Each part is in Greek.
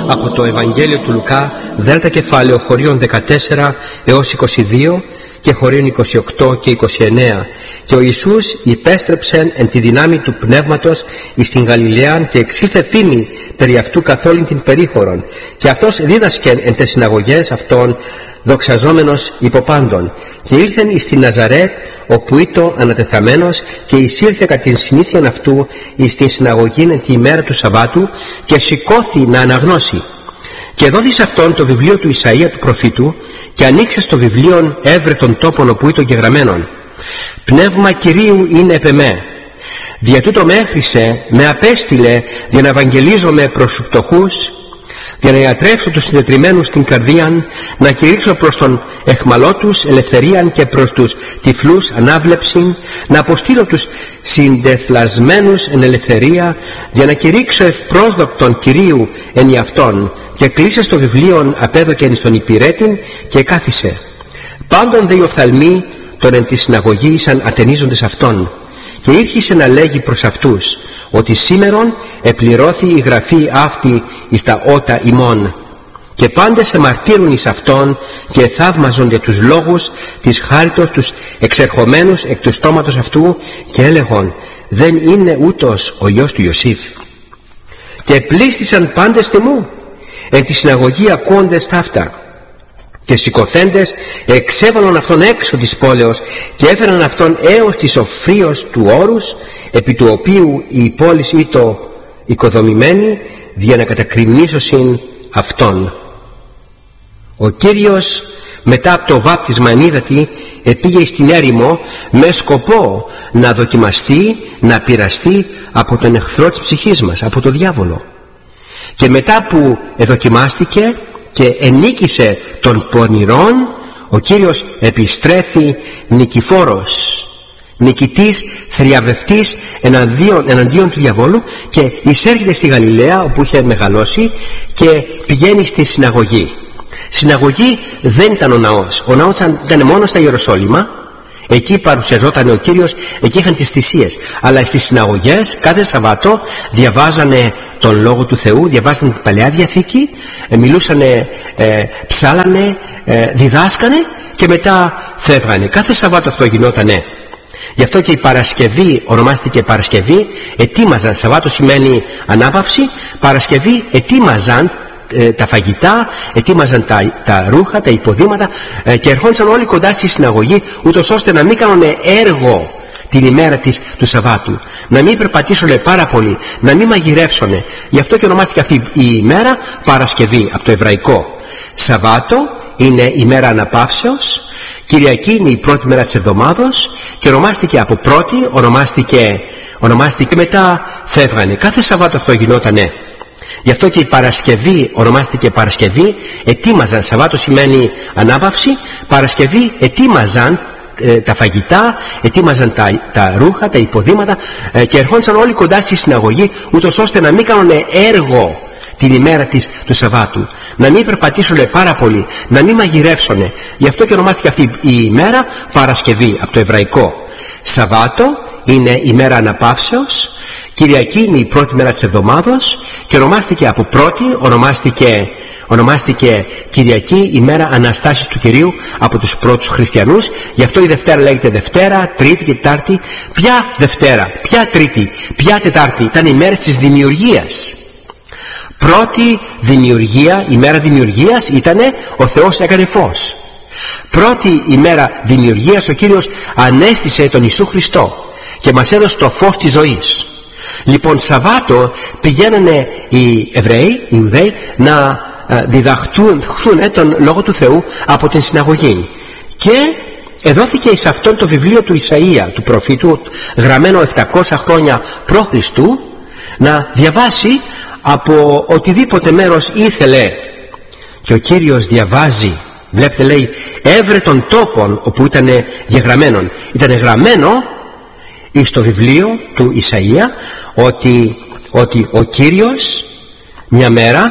από το Ευαγγέλιο του Λουκά, δέλτα κεφάλαιο, χωρίων 14 έως 22 και χωρίων 28 και 29. Και ο Ιησούς υπέστρεψεν εν τη δυνάμει του πνεύματος εις την Γαλιλαίαν και εξήλθε φήμη περί αυτού καθ' όλην την περίχωρον. Και αυτός δίδασκεν εν τες συναγωγές αυτών, δοξαζόμενος υποπάντων. Και ήλθεν εις την Ναζαρέτ, όπου ήτο ανατεθαμένος, και εισήλθε κατ' την συνήθειαν αυτού εις την συναγωγήν εν τη ημέρα του Σαββάτου, και σηκώθη να αναγνώσει. Και δόθη αυτόν το βιβλίο του Ισαΐα του προφήτου, και ανοίξε στο βιβλίον έβρε των τόπων όπου ήτο γεγραμμένον. Πνεύμα Κυρίου είναι επ' εμέ, δια τούτο με έχρισε, με απέστειλε για να ευαγγελίζομαι προς τους φτωχούς, για να ιατρεύσω τους συντετριμμένους στην καρδίαν, να κηρύξω προς τον εχμαλώτους ελευθερίαν και προς τους τυφλούς ανάβλεψην, να αποστείλω τους συντεθλασμένους εν ελευθερία, για να κηρύξω ευπρόσδοκτον Κυρίου εν ιαυτόν. Και κλείσε στο βιβλίον απέδωκεν εις τον υπηρέτην και κάθισε. Πάντων δε οι οφθαλμοί τον εν τη συναγωγή ήσαν ατενίζοντες αυτόν. Και ήρχισε να λέγει προς αυτούς ότι σήμερον επληρώθη η γραφή αυτή εις τα ότα ημών. Και πάντες εμαρτύρουν εις αυτόν και θαύμαζον για τους λόγους της χάριτος τους εξερχομένους εκ του στόματος αυτού, και έλεγον, δεν είναι ούτως ο Υιός του Ιωσήφ? Και πλήστησαν πάντες θυμού εν τη συναγωγή ακούοντες ταύτα. Και σηκωθέντες εξέβαλαν αυτόν έξω της πόλεως και έφεραν αυτόν έως της οφρύος του όρους, επί του οποίου η πόλης ήτο οικοδομημένη, δια να κατακρινήσωσιν αυτόν. Ο Κύριος μετά από το βάπτισμα ενίδατη επήγε στην έρημο με σκοπό να δοκιμαστεί, να πειραστεί από τον εχθρό της ψυχής μας, από το διάβολο. Και μετά που εδοκιμάστηκε και ενίκησε των πονηρών, ο Κύριος επιστρέφει νικηφόρος, νικητής, θριαβευτής εναντίον του διαβόλου, και εισέρχεται στη Γαλιλαία όπου είχε μεγαλώσει και πηγαίνει στη συναγωγή. Συναγωγή δεν ήταν ο ναός. Ο ναός ήταν μόνο στα Ιεροσόλυμα. Εκεί παρουσιαζόταν ο Κύριος, εκεί είχαν τις θυσίες. Αλλά στις συναγωγές κάθε Σαββάτο διαβάζανε τον Λόγο του Θεού, διαβάζανε την Παλαιά Διαθήκη, μιλούσανε, ψάλανε, διδάσκανε και μετά φεύγανε. Κάθε Σαββάτο αυτό γινότανε. Γι' αυτό και η Παρασκευή ονομάστηκε Παρασκευή. Ετοίμαζαν, Σαββάτο σημαίνει ανάπαυση, Παρασκευή ετοίμαζαν τα φαγητά, ετοίμαζαν τα ρούχα, τα υποδήματα, και ερχόντουσαν όλοι κοντά στη συναγωγή, ούτως ώστε να μην κάνουν έργο την ημέρα του Σαββάτου, να μην περπατήσουν πάρα πολύ, να μην μαγειρεύσουν. Γι' αυτό και ονομάστηκε αυτή η ημέρα Παρασκευή, από το εβραϊκό. Σαββάτο είναι η μέρα αναπαύσεως, Κυριακή είναι η πρώτη μέρα της εβδομάδος, και ονομάστηκε από πρώτη, ονομάστηκε μετά φεύγανε. Κάθε Σαββάτο αυτό γινότανε. Γι' αυτό και η Παρασκευή ονομάστηκε Παρασκευή. Ετοίμαζαν, Σαββάτο σημαίνει ανάπαυση, Παρασκευή ετοίμαζαν τα φαγητά, ετοίμαζαν τα ρούχα, τα υποδήματα, και ερχόντουσαν όλοι κοντά στη συναγωγή, ούτως ώστε να μην κάνουν έργο την ημέρα του Σαββάτου, να μην περπατήσουν πάρα πολύ, να μην μαγειρεύσουν. Γι' αυτό και ονομάστηκε αυτή η ημέρα Παρασκευή, από το εβραϊκό. Σαββάτο είναι η μέρα αναπαύσεως, Κυριακή είναι η πρώτη μέρα της εβδομάδος, και ονομάστηκε από πρώτη, ονομάστηκε Κυριακή, η μέρα Αναστάσεως του Κυρίου από τους πρώτους χριστιανούς. Γι' αυτό η Δευτέρα λέγεται Δευτέρα, Τρίτη και Τετάρτη. Ποια Δευτέρα, ποια Τρίτη, ποια Τετάρτη? Ήταν οι μέρες της δημιουργίας. Πρώτη δημιουργία, η μέρα δημιουργίας ήτανε ο Θεός έκανε φως. Πρώτη ημέρα δημιουργίας ο Κύριος ανέστησε τον Ιησού Χριστό και μας έδωσε το φως της ζωής. Λοιπόν, Σαββάτο πηγαίνανε οι Εβραίοι, οι Ιουδαίοι, να διδαχθούν τον Λόγο του Θεού από την συναγωγή. Και εδόθηκε εις αυτόν το βιβλίο του Ισαΐα, του προφήτου, γραμμένο 700 χρόνια π.Χ., να διαβάσει από οτιδήποτε μέρος ήθελε. Και ο Κύριος διαβάζει, βλέπετε, λέει, έβρε των τόπων όπου ήταν γεγραμμένον. Ήταν γραμμένο στο βιβλίο του Ισαΐα ότι ο Κύριος μια μέρα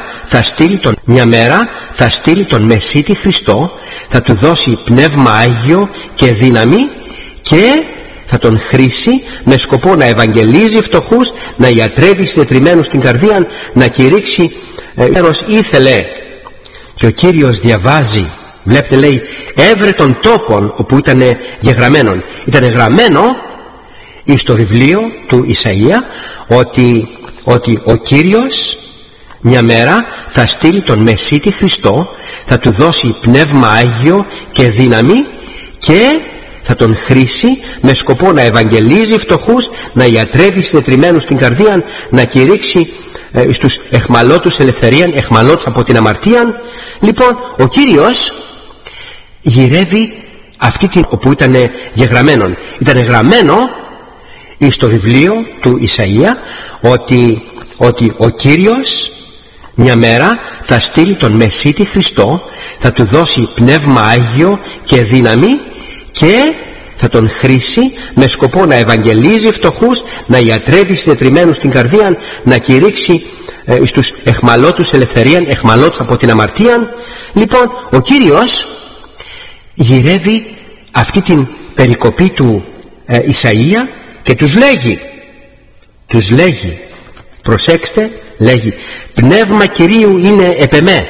θα στείλει τον Μεσίτη Χριστό, θα του δώσει πνεύμα Άγιο και δύναμη, και θα τον χρήσει με σκοπό να ευαγγελίζει φτωχούς, να ιατρεύει συντετριμμένους στην καρδία, να κηρύξει ήθελε, και ο Κύριος διαβάζει, βλέπετε, λέει, έβρε των τόπων όπου ήταν γεγραμμένον. Ήταν γραμμένο στο βιβλίο του Ισαΐα ότι ο Κύριος μια μέρα θα στείλει τον Μεσίτη Χριστό, θα του δώσει πνεύμα Άγιο και δύναμη και θα τον χρήσει με σκοπό να ευαγγελίζει φτωχούς, να ιατρεύει συντετριμμένους την καρδία, να κηρύξει στους εχμαλώτους ελευθερίαν, εχμαλώτους από την αμαρτία. Λοιπόν, ο Κύριος γυρεύει αυτή την όπου ήταν γεγραμμένον. Ήταν γραμμένο στο βιβλίο του Ισαΐα ότι ο Κύριος μια μέρα θα στείλει τον Μεσίτη Χριστό, θα του δώσει πνεύμα Άγιο και δύναμη και θα τον χρήσει με σκοπό να ευαγγελίζει φτωχούς, να ιατρεύει συντετριμμένους την καρδία, να κηρύξει στους εχμαλώτους ελευθερίαν, εχμαλώτους από την αμαρτία. Λοιπόν, ο Κύριος γυρεύει αυτή την περικοπή του Ισαΐα και τους λέγει, προσέξτε, λέγει, πνεύμα Κυρίου είναι επεμέ.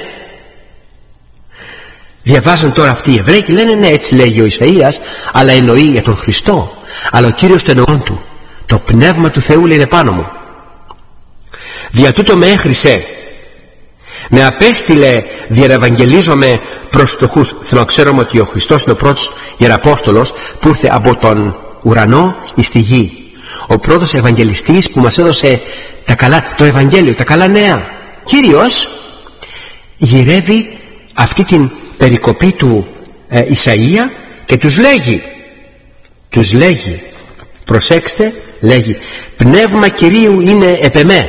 Διαβάζαν τώρα αυτοί οι Εβραίοι και λένε, ναι, έτσι λέγει ο Ισαΐας, αλλά εννοεί για τον Χριστό. Αλλά ο Κύριος το εννοεί του, το πνεύμα του Θεού είναι πάνω μου. Δια τούτο με έχρισε, με απέστειλε διερευαγγελίζομαι προς φτωχούς. Θέλω να ξέρουμε ότι ο Χριστός είναι ο πρώτος Ιεραπόστολος που ήρθε από τον ουρανό στη γη. Ο πρώτος Ευαγγελιστής που μας έδωσε το Ευαγγέλιο, τα καλά νέα. Κύριος γυρεύει αυτή την περικοπή του Ισαΐα και τους λέγει, προσέξτε, λέγει, πνεύμα Κυρίου είναι επεμέ.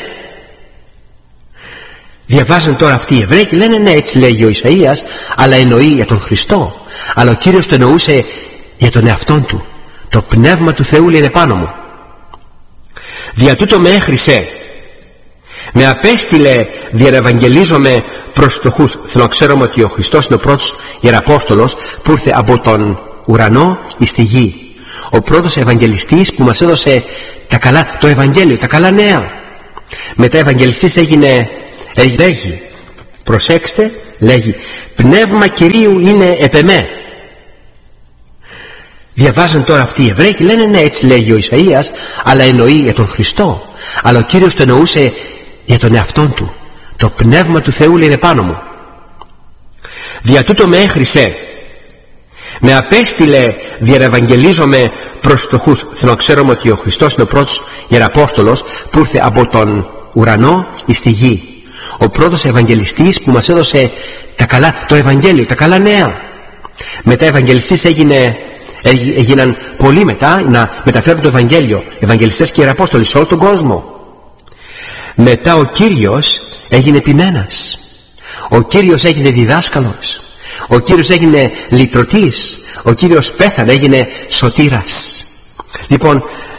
Διαβάζαν τώρα αυτοί οι Εβραίοι και λένε, ναι, έτσι λέγει ο Ισαΐας, αλλά εννοεί για τον Χριστό. Αλλά ο Κύριος το εννοούσε για τον εαυτόν του, το πνεύμα του Θεού είναι πάνω μου. Δια τούτο με έχρισε, με απέστειλε διερευαγγελίζομαι προς φτωχούς. Θέλω να ξέρουμε ότι ο Χριστός είναι ο πρώτος Ιεραπόστολος που ήρθε από τον ουρανό στη γη. Ο πρώτος Ευαγγελιστής που μας έδωσε το Ευαγγέλιο, τα καλά νέα. Μετά Ευαγγελιστής λέγει, προσέξτε, λέγει, πνεύμα Κυρίου είναι επεμέ. Διαβάζαν τώρα αυτοί οι Εβραίοι και λένε, ναι, έτσι λέγει ο Ισαΐας, αλλά εννοεί για τον Χριστό. Αλλά ο Κύριος το εννοούσε για τον εαυτόν του, το πνεύμα του Θεού είναι πάνω μου. Δια τούτο με έχρισε, με απέστειλε διερευαγγελίζομαι προς φτωχούς. Θέλω να ξέρουμε ότι ο Χριστός είναι ο πρώτος Ιεραπόστολος που ήρθε από τον ουρανό στη γη. Ο πρώτος Ευαγγελιστής που μας έδωσε το Ευαγγέλιο, τα καλά νέα. Μετά Ευαγγελιστής έγιναν πολλοί μετά να μεταφέρουν το Ευαγγέλιο, Ευαγγελιστές και Ιεραπόστολοι σε όλο τον κόσμο. Μετά ο Κύριος έγινε επιμένας, ο Κύριος έγινε διδάσκαλος, ο Κύριος έγινε λυτρωτής, ο Κύριος πέθανε, έγινε σωτήρας. Λοιπόν,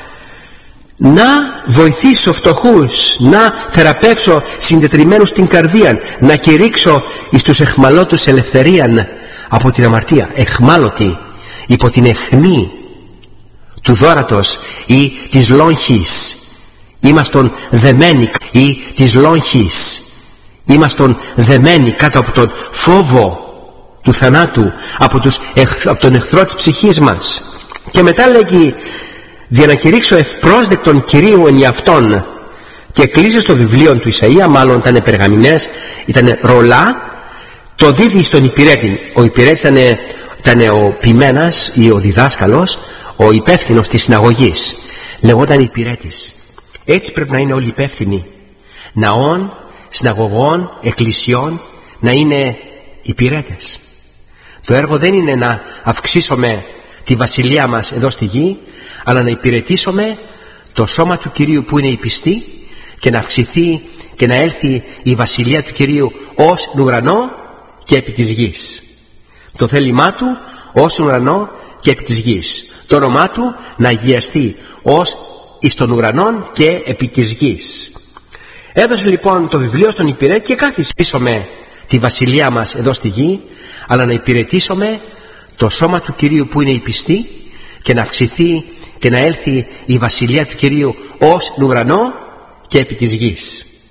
να βοηθήσω φτωχούς, να θεραπεύσω συντετριμμένους την καρδία, να κηρύξω εις τους εχμαλώτους ελευθερίαν από την αμαρτία. Εχμάλωτοι υπό την αιχμή του δώρατος ή της λόγχης, Είμαστον δεμένοι, ή της λόγχης,Ήμαστον δεμένοι κάτω από τον φόβο του θανάτου, από τον εχθρό της ψυχής μας. Και μετά λέγει, για να κηρύξω ευπρόσδεκτον Κυρίου εν αυτόν. Και κλείσει στο βιβλίο του Ισαΐα, μάλλον ήταν περγαμηνές, ήταν ρολά, το δίδει στον υπηρέτη. Ο υπηρέτης ήταν ο ποιμένας ή ο διδάσκαλος, ο υπεύθυνος της συναγωγής. Λεγόταν υπηρέτης. Έτσι πρέπει να είναι όλοι υπεύθυνοι ναών, συναγωγών, εκκλησιών, να είναι υπηρέτες. Το έργο δεν είναι να αυξήσουμε τη βασιλεία μας εδώ στη γη, αλλά να υπηρετήσουμε το σώμα του Κυρίου που είναι η πιστή, και να αυξηθεί και να έλθει η βασιλεία του Κυρίου ως ουρανό και επί της γης. Το θέλημά του ως ουρανό και επί της γης. Το όνομά του να αγιαστεί ως εις των ουρανών και επί της γης. Έδωσε λοιπόν το βιβλίο στον υπηρέτη και καθίσουμε τη βασιλεία μας εδώ στη γη, αλλά να υπηρετήσουμε το σώμα του Κυρίου που είναι η πιστή, και να αυξηθεί και να έλθει η βασιλεία του Κυρίου ως ουρανό και επί της γης.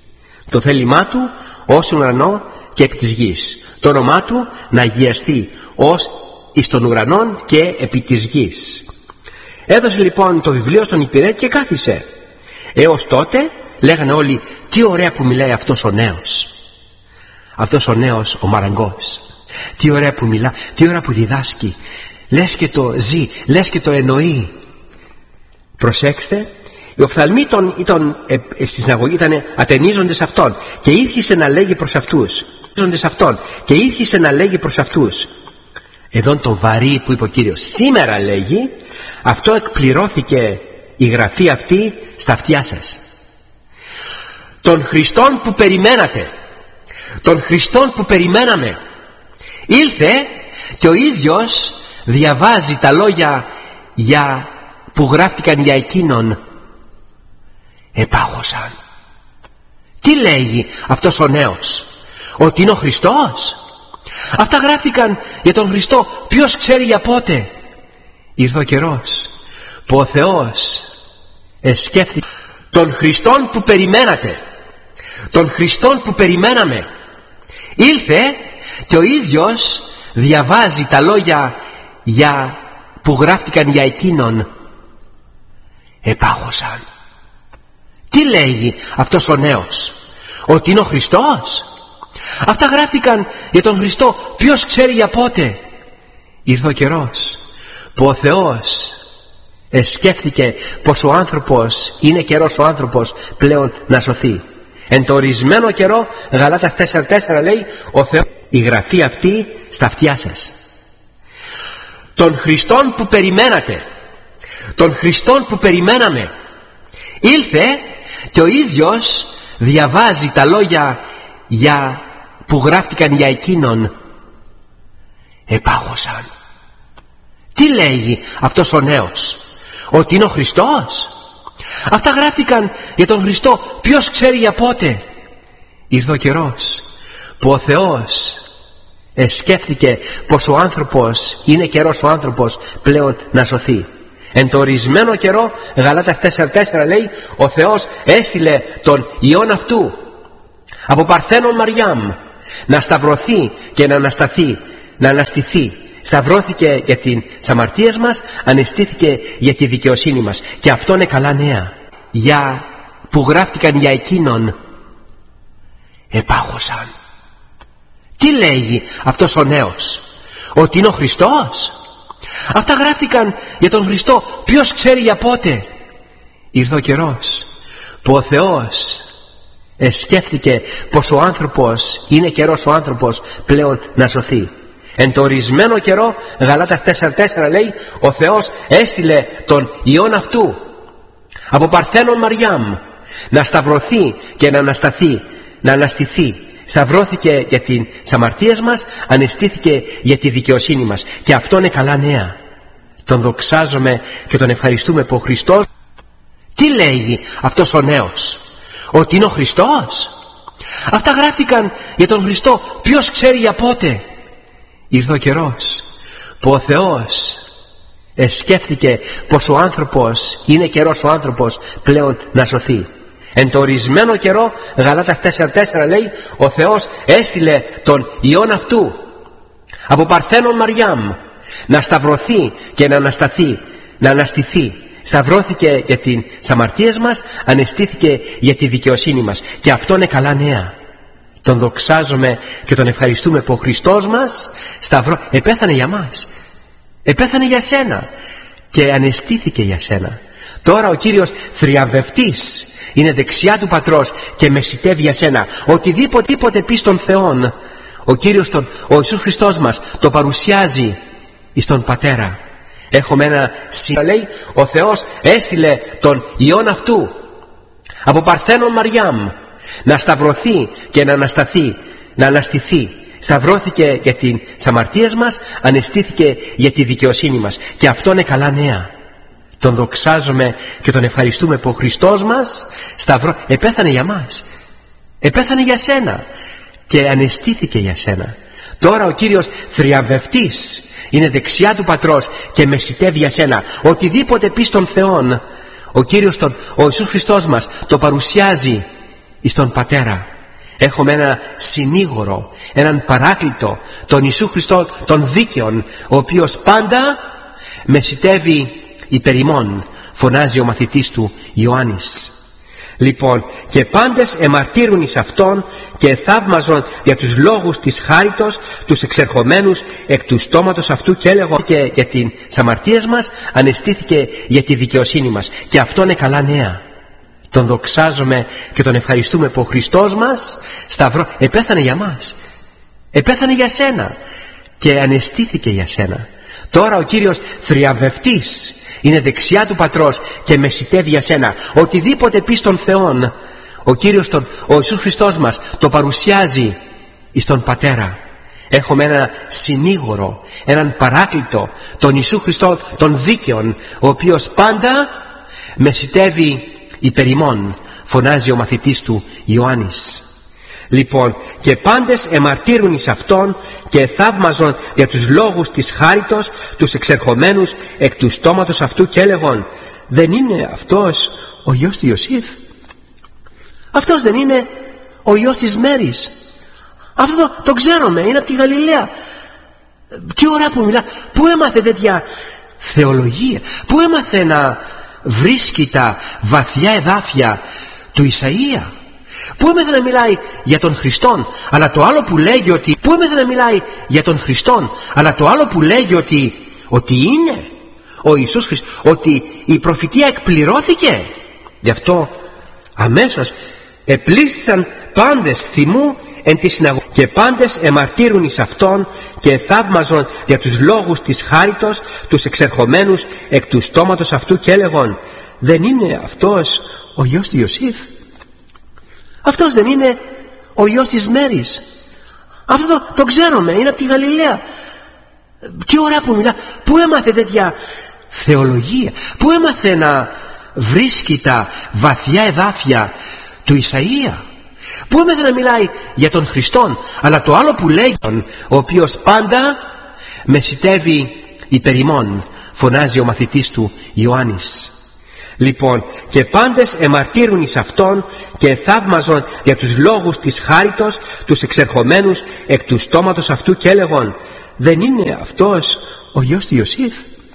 Το θέλημά του ως ουρανό και εκ της γης. Το όνομά του να αγιαστεί ως εις των ουρανών και επί της γης. Έδωσε λοιπόν το βιβλίο στον υπηρέτη και κάθισε. Έως τότε λέγανε όλοι, τι ωραία που μιλάει αυτός ο νέος. Αυτός ο νέος ο μαραγκός. Τι ωραία που μιλά, τι ωραία που διδάσκει. Λες και το ζει, λες και το εννοεί. Προσέξτε, οι οφθαλμοί στη συναγωγή ήταν ατενίζοντες αυτόν και ήρχισε να λέγει προς αυτούς. Εδώ τον βαρύ που είπε ο Κύριος, σήμερα λέγει, αυτό εκπληρώθηκε η γραφή αυτή στα αυτιά σας. Τον Χριστόν που περιμένατε, τον Χριστόν που περιμέναμε, ήλθε και ο ίδιος διαβάζει τα λόγια που γράφτηκαν για εκείνον. Επάγωσαν. Τι λέγει αυτός ο νέος? Ότι είναι ο Χριστός? Αυτά γράφτηκαν για τον Χριστό ποιος ξέρει για πότε. Ήρθε ο καιρός που ο Θεός σκέφτηκε τον Χριστόν που περιμένατε, τον Χριστόν που περιμέναμε, ήλθε και ο ίδιος διαβάζει τα λόγια που γράφτηκαν για εκείνον. Επάγωσαν. Τι λέγει αυτός ο νέος? Ότι είναι ο Χριστός? Αυτά γράφτηκαν για τον Χριστό ποιος ξέρει για πότε. Ήρθε ο καιρός που ο Θεός σκέφτηκε πως ο άνθρωπος είναι καιρός ο άνθρωπος πλέον να σωθεί. Εν το ορισμένο καιρό, Γαλάτας 4:4 λέει, ο Θεός η γραφή αυτή στα αυτιά σας. Τον Χριστόν που περιμένατε, τον Χριστόν που περιμέναμε, ήλθε και ο ίδιος διαβάζει τα λόγια που γράφτηκαν για εκείνον. Επάγωσαν. Τι λέγει αυτός ο νέος? Ότι είναι ο Χριστός? Αυτά γράφτηκαν για τον Χριστό ποιος ξέρει για πότε. Ήρθε ο καιρός που ο Θεός σκέφτηκε πως ο άνθρωπος είναι καιρός ο άνθρωπος πλέον να σωθεί. Εν το ορισμένο καιρό, Γαλάτας 4:4 λέει, ο Θεός έστειλε τον Υιόν αυτού από Παρθένον Μαριάμ να σταυρωθεί και να αναστηθεί. Σταυρώθηκε για τις αμαρτίες μας, ανεστήθηκε για τη δικαιοσύνη μας. Και αυτό είναι καλά νέα. Που γράφτηκαν για εκείνον. Επάγωσαν. Τι λέγει αυτός ο νέος? Ότι είναι ο Χριστός? Αυτά γράφτηκαν για τον Χριστό ποιος ξέρει για πότε. Ήρθε ο καιρός που ο Θεός σκέφτηκε πως ο άνθρωπος είναι καιρός ο άνθρωπος πλέον να σωθεί. Εν το ορισμένο καιρό, Γαλάτας 4:4 λέει, ο Θεός έστειλε τον Υιόν αυτού από Παρθένον Μαριάμ να σταυρωθεί και να αναστηθεί. Σταυρώθηκε για τις αμαρτίες μας, ανεστήθηκε για τη δικαιοσύνη μας. Και αυτό είναι καλά νέα. Τον δοξάζομαι και τον ευχαριστούμε που ο Χριστός. Τι λέγει αυτός ο νέος? Ότι είναι ο Χριστός? Αυτά γράφτηκαν για τον Χριστό ποιος ξέρει για πότε. Ήρθε ο καιρός που ο Θεός σκέφτηκε πως ο άνθρωπος είναι καιρός ο άνθρωπος πλέον να σωθεί. Εν το ορισμένο καιρό, Γαλάτας 4:4 λέει, ο Θεός έστειλε τον Υιόν αυτού από Παρθένον Μαριάμ να σταυρωθεί και να αναστηθεί. Σταυρώθηκε για τις αμαρτίες μας, ανεστήθηκε για τη δικαιοσύνη μας. Και αυτό είναι καλά νέα. Τον δοξάζομαι και τον ευχαριστούμε που ο Χριστός μας επέθανε για μας. Επέθανε για σένα και ανεστήθηκε για σένα. Τώρα ο Κύριος θριαμβευτής είναι δεξιά του Πατρός και μεσητεύει για σένα. Οτιδήποτε πει στον Θεόν, ο Κύριος ο Ιησούς Χριστός μας το παρουσιάζει εις τον Πατέρα. Έχουμε ένα λέει, ο Θεός έστειλε τον Υιόν αυτού από Παρθένον Μαριάμ να σταυρωθεί και να αναστηθεί. Σταυρώθηκε για τις αμαρτίες μας, ανεστήθηκε για τη δικαιοσύνη μας. Και αυτό είναι καλά νέα. Τον δοξάζομαι και τον ευχαριστούμε που ο Χριστός μας επέθανε για μας. Επέθανε για σένα και ανεστήθηκε για σένα. Τώρα ο Κύριος θριαμβευτής είναι δεξιά του Πατρός και μεσητεύει για σένα. Οτιδήποτε πει στον Θεόν, ο Κύριος ο Ιησούς Χριστός μας το παρουσιάζει εις τον Πατέρα. Έχουμε ένα συνήγορο, έναν παράκλητο, τον Ιησού Χριστό των δίκαιων, ο οποίος πάντα μεσιτεύει υπερ ημών, φωνάζει ο μαθητής του Ιωάννης. Λοιπόν, και πάντες εμαρτύρουν εις αυτόν και θαύμαζον για τους λόγους της χάριτος τους εξερχομένους εκ του στόματος αυτού, και έλεγον και για τις αμαρτίες μας ανεστήθηκε για τη δικαιοσύνη μας. Και αυτό είναι καλά νέα. Τον δοξάζουμε και τον ευχαριστούμε που ο Χριστός μας σταυρό επέθανε για μας, επέθανε για σένα και ανεστήθηκε για σένα. Τώρα ο Κύριος θριαβευτής είναι δεξιά του Πατρός και μεσιτεύει για σένα. Οτιδήποτε πει στον Θεόν, ο Κύριος, ο Ιησούς Χριστός μας το παρουσιάζει εις τον Πατέρα. Έχουμε ένα συνήγορο, έναν παράκλητο, τον Ιησού Χριστό των δίκαιων, ο οποίος πάντα μεσιτεύει υπερ ημών, φωνάζει ο μαθητής του Ιωάννης. Λοιπόν, και πάντες εμαρτύρουν εις αυτόν και θαύμαζον για τους λόγους της χάριτος τους εξερχομένους εκ του στόματος αυτού, και έλεγον, δεν είναι αυτός ο γιος του Ιωσήφ? Αυτός δεν είναι ο γιος της Μέρης? Αυτό το ξέρουμε, είναι από τη Γαλιλαία. Τι ώρα που μιλά, πού έμαθε τέτοια θεολογία, πού έμαθε να βρίσκει τα βαθιά εδάφια του Ισαΐα, πού έμαθε να μιλάει για τον Χριστόν, αλλά το άλλο που λέγει ότι, πού έμαθε να μιλάει για τον Χριστόν, αλλά το άλλο που λέγει ότι είναι ο Ιησούς Χριστός, ότι η προφητεία εκπληρώθηκε. Γι' αυτό αμέσως επλήστησαν πάντες θυμού εν τη συναγωγή, και πάντες εμαρτύρουν εις αυτόν και θαύμαζον για τους λόγους της χάριτος τους εξερχομένους εκ του στόματος αυτού, και έλεγον, δεν είναι αυτός ο γιος του Ιωσήφ? Αυτός δεν είναι ο γιος της Μέρης? Αυτό το ξέρουμε, είναι από τη Γαλιλαία. Τι ώρα που μιλά, πού έμαθε τέτοια θεολογία, πού έμαθε να βρίσκει τα βαθιά εδάφια του Ισαΐα, πού έμαθε να μιλάει για τον Χριστόν, αλλά το άλλο που λέγει, ο οποίος πάντα μεσιτεύει υπερ ημών, φωνάζει ο μαθητής του Ιωάννης. Λοιπόν, και πάντες εμαρτύρουν εις αυτόν και θαύμαζον για τους λόγους της χάριτος τους εξερχομένους εκ του στόματος αυτού, και έλεγον, δεν είναι αυτός ο γιος του Ιωσήφ?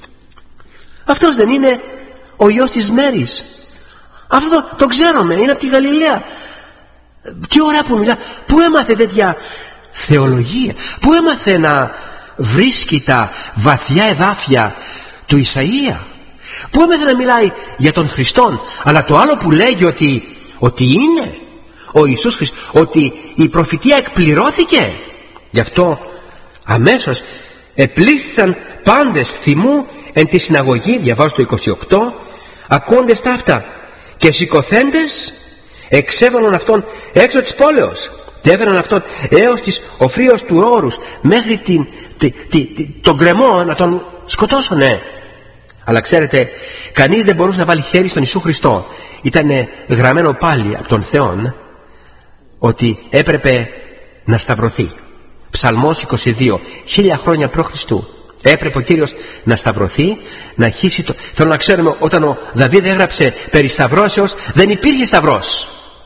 Αυτός δεν είναι ο γιος της Μέρης? Αυτό το ξέρουμε, είναι από τη Γαλιλαία. Τι ώρα που μιλά, πού έμαθε τέτοια θεολογία, πού έμαθε να βρίσκει τα βαθιά εδάφια του Ισαΐα, πού έμαθε να μιλάει για τον Χριστόν, αλλά το άλλο που λέγει ότι είναι ο Ιησούς Χριστός, ότι η προφητεία εκπληρώθηκε. Γι' αυτό αμέσως επλήστησαν πάντες θυμού εν τη συναγωγή, διαβάζω το 28, ακούοντες τα αυτά, και σηκωθέντες εξέβαλαν αυτόν έξω της πόλεως και έφεραν αυτόν έως της οφρύος του όρους, μέχρι τον γκρεμό να τον σκοτώσουνε. Αλλά ξέρετε, κανείς δεν μπορούσε να βάλει χέρι στον Ιησού Χριστό. Ήταν γραμμένο πάλι από τον Θεόν ότι έπρεπε να σταυρωθεί. Ψαλμός 22, 1000 χρόνια π.Χ. Έπρεπε ο Κύριος να σταυρωθεί, να αρχίσει το... Θέλω να ξέρουμε, όταν ο Δαβίδ έγραψε περί σταυρώσεως, δεν υπήρχε σταυρός.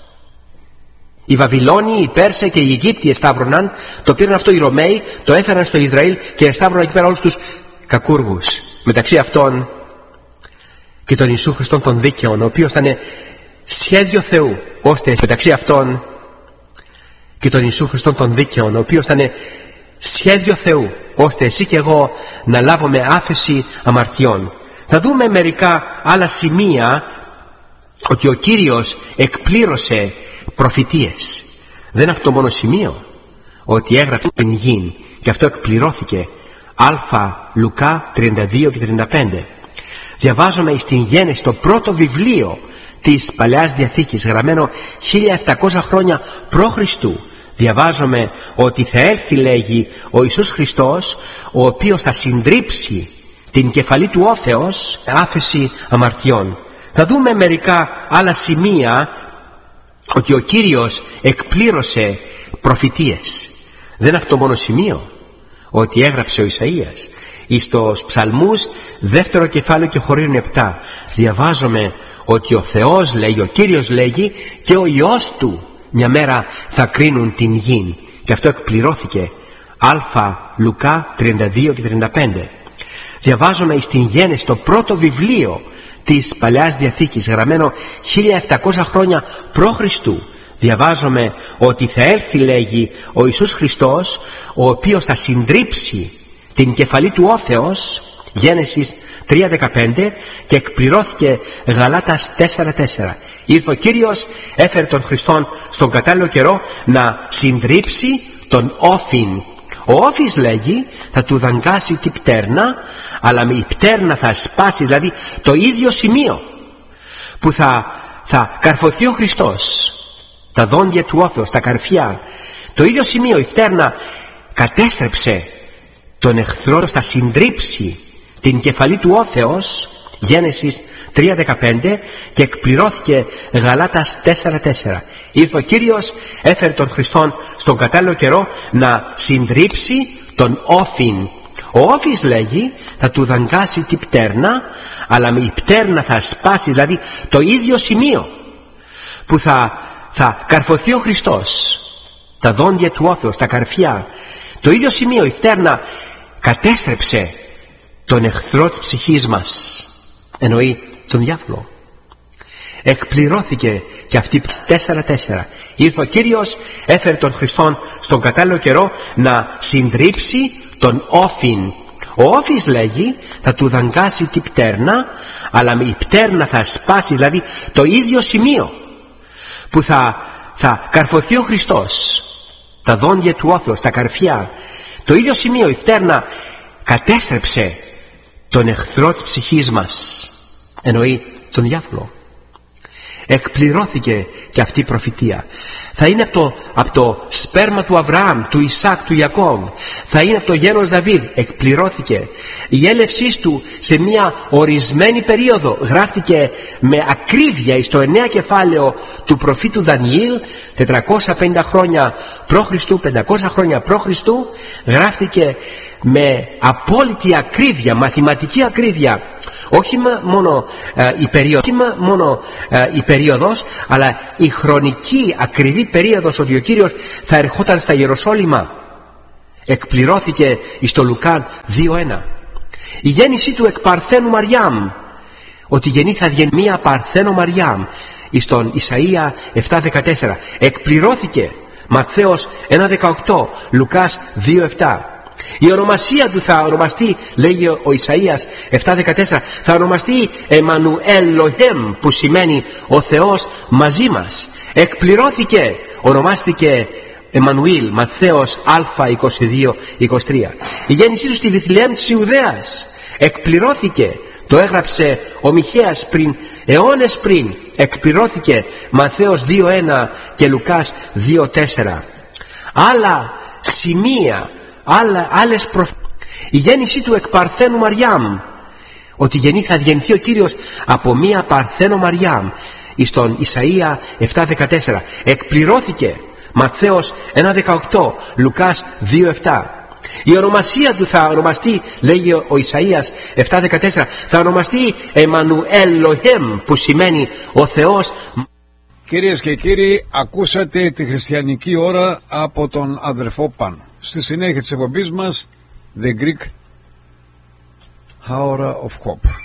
Οι Βαβυλώνοι, οι Πέρσες και οι Αιγύπτιοι εσταύρωναν, το πήραν αυτό οι Ρωμαίοι, το έφεραν στο Ισραήλ και εσταύρωναν εκεί πέρα όλους τους κακούργους. Μεταξύ αυτών και τον Ιησού Χριστόν των δίκαιων, ο οποίος ήταν σχέδιο Θεού, ώστε μεταξύ αυτών και τον Ιησού Χριστόν των δίκαιων, ο οποίος ήταν σχέδιο Θεού, ώστε εσύ και εγώ να λάβουμε άφεση αμαρτιών. Θα δούμε μερικά άλλα σημεία ότι ο Κύριος εκπλήρωσε προφητείες. Δεν είναι αυτό μόνο σημείο, ότι έγραψε την γην και αυτό εκπληρώθηκε. Λουκά 32 και 35. Διαβάζουμε στην Γένεση, το πρώτο βιβλίο της Παλαιάς Διαθήκης, γραμμένο 1700 χρόνια π.Χ. Διαβάζουμε ότι θα έρθει, λέγει, ο Ιησούς Χριστός, ο οποίος θα συντρίψει την κεφαλή του όφεως, άφεση αμαρτιών. Θα δούμε μερικά άλλα σημεία ότι ο Κύριος εκπλήρωσε προφητείες. Δεν είναι αυτό μόνο σημείο, ότι έγραψε ο Ισαΐας. Εις τους Ψαλμούς, 2ο κεφάλαιο και χωρίων 7, διαβάζουμε ότι ο Θεός λέγει, ο Κύριος λέγει, και ο Υιός του μια μέρα θα κρίνουν την γη. Και αυτό εκπληρώθηκε. Λουκά 32 και 35. Διαβάζουμε στην Γένεση, το πρώτο βιβλίο της Παλαιάς Διαθήκης, γραμμένο 1700 χρόνια π.Χ. Διαβάζουμε ότι θα έρθει, λέγει, ο Ιησούς Χριστός, ο οποίος θα συντρίψει την κεφαλή του όφεως, Γένεσης 3:15, και εκπληρώθηκε Γαλάτας 4:4. Ήρθε ο Κύριος, έφερε τον Χριστόν στον κατάλληλο καιρό να συντρίψει τον όφιν. Ο όφης, λέγει, θα του δαγκάσει την πτέρνα, αλλά με η πτέρνα θα σπάσει, δηλαδή το ίδιο σημείο που θα καρφωθεί ο Χριστός, τα δόντια του όφεως, τα καρφιά, το ίδιο σημείο η πτέρνα κατέστρεψε τον εχθρό, θα συντρίψει την κεφαλή του όφεως, Γένεσης 3:15, και εκπληρώθηκε Γαλάτας 4:4. Ήρθε ο Κύριος, έφερε τον Χριστόν στον κατάλληλο καιρό να συντρίψει τον όφιν. Ο όφης, λέγει, θα του δαγκάσει την πτέρνα, αλλά με η πτέρνα θα σπάσει, δηλαδή το ίδιο σημείο που θα καρφωθεί ο Χριστός, τα δόντια του όφεως, τα καρφιά, το ίδιο σημείο η πτέρνα κατέστρεψε τον εχθρό της ψυχής μας, εννοεί τον διάβολο. Εκπληρώθηκε και αυτή 4:4. Ήρθε ο Κύριος, έφερε τον Χριστόν στον κατάλληλο καιρό να συντρίψει τον όφιν. Ο όφης, λέγει, θα του δαγκάσει την πτέρνα, αλλά με η πτέρνα θα σπάσει, δηλαδή το ίδιο σημείο που θα καρφωθεί ο Χριστός, τα δόντια του όφεως, τα καρφιά, το ίδιο σημείο η πτέρνα κατέστρεψε τον εχθρό της ψυχής μας, εννοεί τον διάβολο. Εκπληρώθηκε και αυτή η προφητεία. Θα είναι από το σπέρμα του Αβραάμ, του Ισάκ, του Ιακώβ. Θα είναι από το γένος Δαβίδ. Εκπληρώθηκε. Η έλευσή του σε μια ορισμένη περίοδο γράφτηκε με ακρίβεια στο 9 κεφάλαιο του προφήτου Δανιήλ, 450 χρόνια π.Χ., 500 χρόνια π.Χ. Γράφτηκε με απόλυτη ακρίβεια, μαθηματική ακρίβεια. Όχι μόνο η περίοδος, αλλά η χρονική ακριβή περίοδος ότι ο Κύριος θα ερχόταν στα Ιεροσόλυμα. Εκπληρώθηκε στο Λουκάν 2:1. Η γέννησή του εκ Παρθένου Μαριάμ, ότι γεννήθα μία Παρθένο Μαριάμ, στον Ισαΐα 7:14. Εκπληρώθηκε Ματθαίος 1:18, Λουκάς 2:7. Η ονομασία του θα ονομαστεί, λέγει ο Ισαΐας 7:14, θα ονομαστεί Εμμανουέλ Λοχέμ, που σημαίνει ο Θεός μαζί μας. Εκπληρώθηκε, ονομάστηκε Εμμανουήλ, Ματθαίος Α22-23. Η γέννησή του στη Βιθλεέμ της Ιουδαίας εκπληρώθηκε, το έγραψε ο Μιχαίας αιώνες πριν. Εκπληρώθηκε Ματθαίος 2:1 και Λουκάς 2:4. Άλλα σημεία, άλλες η γέννησή του εκ Παρθένου Μαριάμ, ότι θα γεννηθεί ο Κύριος από μία Παρθένο Μαριάμ, στον Ισαΐα 7:14. Εκπληρώθηκε Ματθαίος 1:18, Λουκάς 2:7. Η ονομασία του θα ονομαστεί, λέγει ο Ισαΐας 7:14, θα ονομαστεί Εμμανουέλ Λοχέμ, που σημαίνει ο Θεός. Κυρίες και κύριοι, ακούσατε τη χριστιανική ώρα από τον αδερφό Πάνο. Στη συνέχεια της εκπομπής μας, The Greek Hour of Hope.